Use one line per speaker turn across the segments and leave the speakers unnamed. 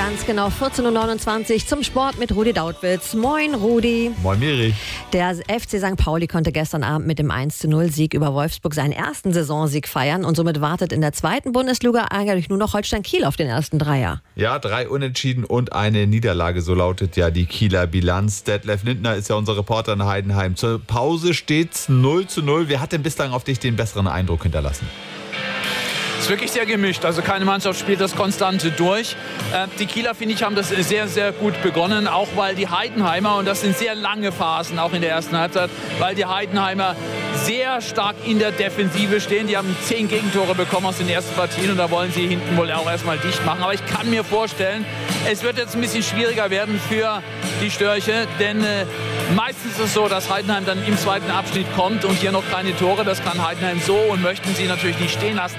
Ganz genau, 14.29 Uhr zum Sport mit Rudi Dautwitz. Moin Rudi.
Moin Miri.
Der FC St. Pauli konnte gestern Abend mit dem 1:0-Sieg über Wolfsburg seinen ersten Saisonsieg feiern und somit wartet in der zweiten Bundesliga eigentlich nur noch Holstein Kiel auf den ersten Dreier.
Ja, 3 Unentschieden und eine Niederlage, so lautet ja die Kieler Bilanz. Detlef Lindner ist ja unser Reporter in Heidenheim. Zur Pause steht's 0:0. Wer hat denn bislang auf dich den besseren Eindruck hinterlassen?
Es ist wirklich sehr gemischt. Also keine Mannschaft spielt das Konstante durch. Die Kieler, finde ich, haben das sehr, sehr gut begonnen. Auch weil die Heidenheimer, und das sind sehr lange Phasen, auch in der ersten Halbzeit, weil die Heidenheimer sehr stark in der Defensive stehen. Die haben 10 Gegentore bekommen aus den ersten Partien und da wollen sie hinten wohl auch erstmal dicht machen. Aber ich kann mir vorstellen, es wird jetzt ein bisschen schwieriger werden für die Störche, denn meistens ist es so, dass Heidenheim dann im zweiten Abschnitt kommt und hier noch keine Tore. Das kann Heidenheim so und möchten sie natürlich nicht stehen lassen.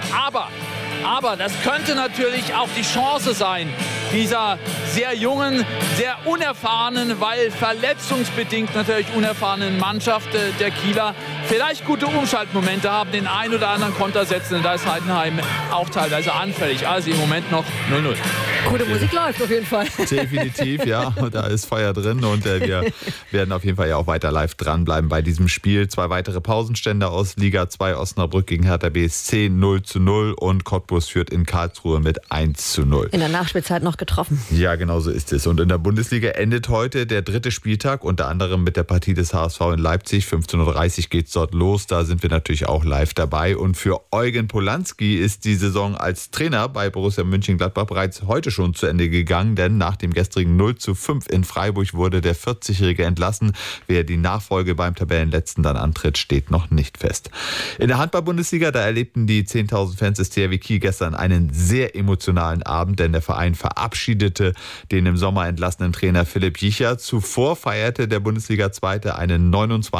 Aber das könnte natürlich auch die Chance sein, dieser sehr jungen, sehr unerfahrenen, weil verletzungsbedingt natürlich unerfahrenen Mannschaft der Kieler vielleicht gute Umschaltmomente haben, den einen oder anderen Konter setzen. Da ist Heidenheim auch teilweise anfällig. Also im Moment noch 0:0.
Gute Musik läuft auf jeden Fall.
Definitiv, ja. Da ist Feuer drin und wir werden auf jeden Fall ja auch weiter live dranbleiben bei diesem Spiel. 2 weitere Pausenstände aus Liga 2. Osnabrück gegen Hertha BSC 0:0 und Cottbus führt in Karlsruhe mit 1:0.
In der Nachspielzeit noch getroffen.
Ja, genau so ist es. Und in der Bundesliga endet heute der 3. Spieltag, unter anderem mit der Partie des HSV in Leipzig. 15:30 Uhr geht's dort los. Da sind wir natürlich auch live dabei. Und für Eugen Polanski ist die Saison als Trainer bei Borussia Mönchengladbach bereits heute schon zu Ende gegangen, denn nach dem gestrigen 0:5 in Freiburg wurde der 40-Jährige entlassen. Wer die Nachfolge beim Tabellenletzten dann antritt, steht noch nicht fest. In der Handball-Bundesliga, da erlebten die 10.000 Fans des THW Kiel gestern einen sehr emotionalen Abend, denn der Verein verabschiedete den im Sommer entlassenen Trainer Philipp Jicher. Zuvor feierte der Bundesliga-Zweite einen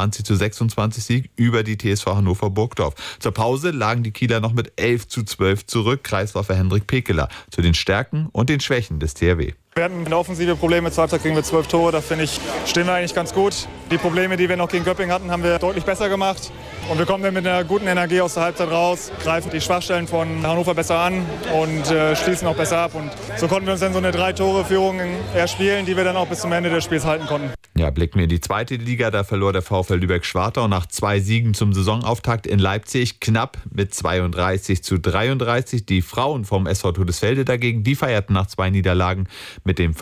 29:26 Sieg über die TSV Hannover Burgdorf. Zur Pause lagen die Kieler noch mit 11:12 zurück. Kreisläufer Hendrik Pekeler zu den Stärken und den Schwächen des THW.
Wir hatten in der Offensive Probleme, zur Halbzeit kriegen wir 12 Tore, da finde ich, stehen wir eigentlich ganz gut. Die Probleme, die wir noch gegen Göppingen hatten, haben wir deutlich besser gemacht. Und wir kommen dann mit einer guten Energie aus der Halbzeit raus, greifen die Schwachstellen von Hannover besser an und schließen auch besser ab. Und so konnten wir uns dann so eine 3-Tore-Führung erspielen, die wir dann auch bis zum Ende des Spiels halten konnten.
Ja, blicken wir in die zweite Liga, da verlor der VfL Lübeck-Schwartau nach 2 Siegen zum Saisonauftakt in Leipzig knapp mit 32:33. Die Frauen vom SV Todesfelde dagegen, die feierten nach 2 Niederlagen mit dem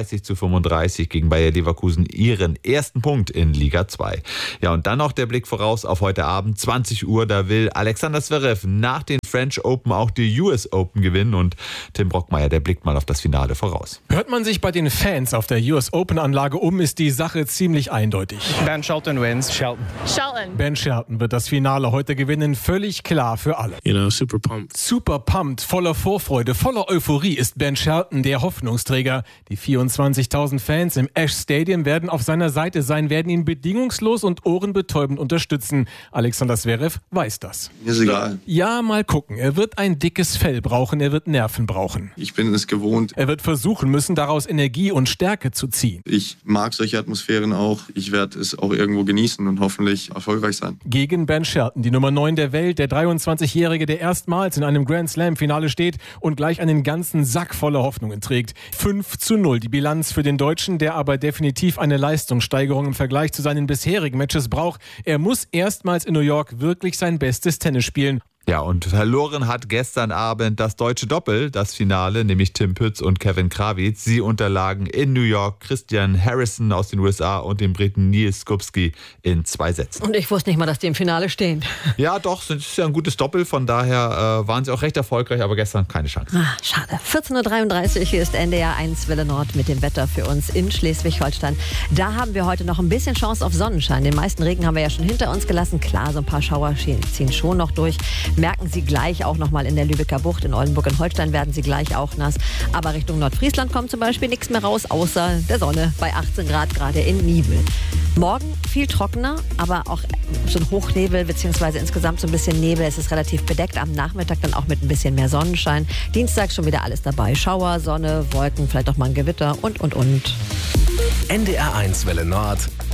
35:35 gegen Bayer Leverkusen ihren ersten Punkt in Liga 2. Ja, und dann noch der Blick voraus auf heute Abend, 20 Uhr, da will Alexander Zverev nach den French Open auch die US Open gewinnen und Tim Brockmeier, der blickt mal auf das Finale voraus.
Hört man sich bei den Fans auf der US Open Anlage um, ist die Sache ziemlich eindeutig.
Ben Shelton wins. Shelton.
Ben Shelton wird das Finale heute gewinnen, völlig klar für alle.
Super pumped.
Super pumped, voller Vorfreude, voller Euphorie ist Ben Shelton der Hoffnungsträger. Die 24.000 Fans im Ash Stadium werden auf seiner Seite sein, werden ihn bedingungslos und ohrenbetäubend unterstützen. Alexander Zverev weiß das.
Mir ist egal.
Ja, mal gucken. Er wird ein dickes Fell brauchen, er wird Nerven brauchen.
Ich bin es gewohnt.
Er wird versuchen müssen, daraus Energie und Stärke zu ziehen.
Ich mag solche Atmosphären auch. Ich werde es auch irgendwo genießen und hoffentlich erfolgreich sein.
Gegen Ben Shelton, die Nummer 9 der Welt, der 23-Jährige, der erstmals in einem Grand Slam-Finale steht und gleich einen ganzen Sack voller Hoffnungen trägt. 5:0 die Bilanz für den Deutschen, der aber definitiv eine Leistungssteigerung im Vergleich zu seinen bisherigen Matches braucht. Er muss erstmals in New York wirklich sein bestes Tennis spielen.
Ja, und verloren hat gestern Abend das deutsche Doppel, das Finale, nämlich Tim Pütz und Kevin Krawitz. Sie unterlagen in New York Christian Harrison aus den USA und dem Briten Neil Skupski in 2 Sätzen.
Und ich wusste nicht mal, dass die im Finale stehen.
Ja, doch, es ist ja ein gutes Doppel, von daher waren sie auch recht erfolgreich, aber gestern keine Chance.
Schade. 14:33 Uhr, hier ist NDR 1 Welle Nord mit dem Wetter für uns in Schleswig-Holstein. Da haben wir heute noch ein bisschen Chance auf Sonnenschein. Den meisten Regen haben wir ja schon hinter uns gelassen. Klar, so ein paar Schauer ziehen schon noch durch. Merken Sie gleich auch nochmal in der Lübecker Bucht. In Oldenburg und Holstein werden Sie gleich auch nass. Aber Richtung Nordfriesland kommt zum Beispiel nichts mehr raus, außer der Sonne bei 18 Grad gerade in Niebel. Morgen viel trockener, aber auch so ein Hochnebel bzw. insgesamt so ein bisschen Nebel. Es ist relativ bedeckt. Am Nachmittag dann auch mit ein bisschen mehr Sonnenschein. Dienstag schon wieder alles dabei. Schauer, Sonne, Wolken, vielleicht auch mal ein Gewitter und.
NDR 1 Welle Nord.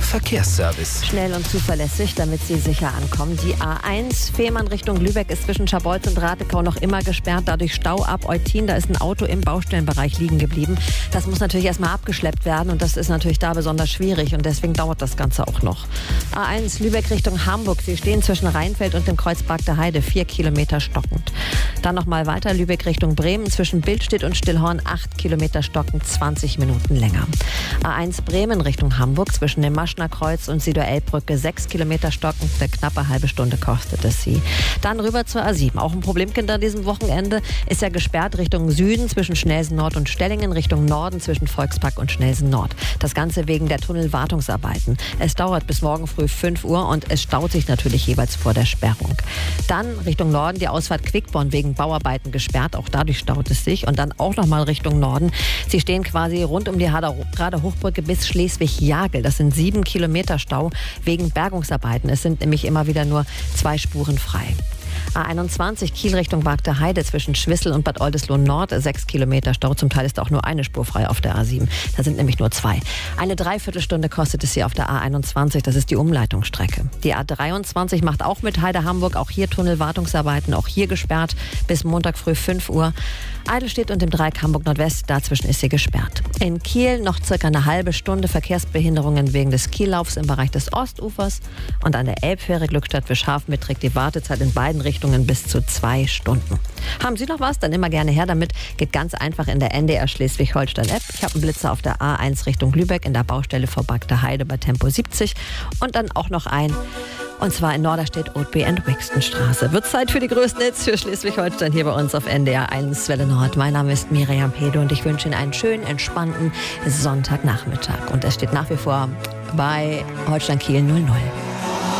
Verkehrsservice.
Schnell und zuverlässig, damit Sie sicher ankommen. Die A1 Fehmarn Richtung Lübeck ist zwischen Scharbeutz und Ratekau noch immer gesperrt. Dadurch Stau ab Eutin. Da ist ein Auto im Baustellenbereich liegen geblieben. Das muss natürlich erstmal abgeschleppt werden und das ist natürlich da besonders schwierig und deswegen dauert das Ganze auch noch. A1 Lübeck Richtung Hamburg. Sie stehen zwischen Rheinfeld und dem Kreuz Bagde Heide. 4 Kilometer stockend. Dann nochmal weiter Lübeck Richtung Bremen. Zwischen Bildstedt und Stillhorn 8 Kilometer stockend. 20 Minuten länger. A1 Bremen Richtung Hamburg. Zwischen dem Maschner Kreuz und Süderelbbrücke 6 Kilometer stockend, eine knappe halbe Stunde kostet es sie. Dann rüber zur A7. Auch ein Problemkind an diesem Wochenende ist ja gesperrt Richtung Süden zwischen Schnelsen Nord und Stellingen, Richtung Norden zwischen Volkspark und Schnelsen Nord. Das Ganze wegen der Tunnelwartungsarbeiten. Es dauert bis morgen früh 5 Uhr und es staut sich natürlich jeweils vor der Sperrung. Dann Richtung Norden die Ausfahrt Quickborn wegen Bauarbeiten gesperrt. Auch dadurch staut es sich. Und dann auch nochmal Richtung Norden. Sie stehen quasi rund um die Hader Hochbrücke bis Schleswig-Jagel. Das sind 7 Kilometer Stau wegen Bergungsarbeiten. Es sind nämlich immer wieder nur 2 Spuren frei. A21 Kiel Richtung Bagde Heide zwischen Schwissel und Bad Oldesloe Nord 6 Kilometer Stau. Zum Teil ist auch nur eine Spur frei auf der A7. Da sind nämlich nur 2. Eine Dreiviertelstunde kostet es hier auf der A21. Das ist die Umleitungsstrecke. Die A23 macht auch mit Heide Hamburg. Auch hier Tunnelwartungsarbeiten. Auch hier gesperrt bis Montag früh 5 Uhr. Eidelstedt und dem Dreieck Hamburg Nordwest. Dazwischen ist sie gesperrt. In Kiel noch circa eine halbe Stunde Verkehrsbehinderungen wegen des Kiellaufs im Bereich des Ostufers. Und an der Elbfähre Glückstadt für Scharfen beträgt die Wartezeit in beiden Richtungen bis zu 2 Stunden. Haben Sie noch was? Dann immer gerne her damit. Geht ganz einfach in der NDR Schleswig-Holstein-App. Ich habe einen Blitzer auf der A1 Richtung Lübeck in der Baustelle vor Bagde Heide bei Tempo 70. Und dann auch noch ein, und zwar in Norderstedt, Oatby and Wixtonstraße. Wird Zeit für die größten Hits für Schleswig-Holstein hier bei uns auf NDR 1 Welle Nord. Mein Name ist Miriam Pede und ich wünsche Ihnen einen schönen, entspannten Sonntagnachmittag. Und es steht nach wie vor bei Holstein Kiel 0-0.